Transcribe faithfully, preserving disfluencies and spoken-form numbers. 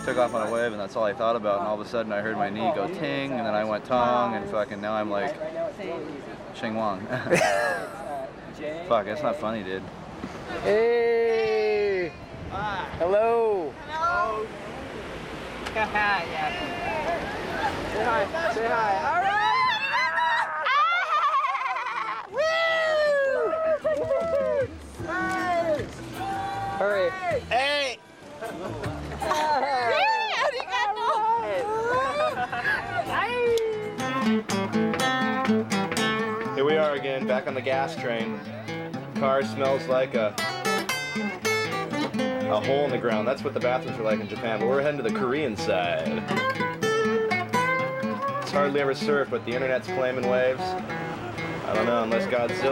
took off on a wave, and that's all I thought about. And all of a sudden, I heard my knee go ting, and then I went tong, and fucking now I'm like, Ching Wong. Fuck, that's not funny, dude. Hey! Hello! Hello! Yeah. Say hi, say hi. All right! Hurry. Hey! Here we are again, back on the gas train. Car smells like a a hole in the ground. That's what the bathrooms are like in Japan, but we're heading to the Korean side. It's hardly ever surf, but the internet's flaming waves. I don't know, unless Godzilla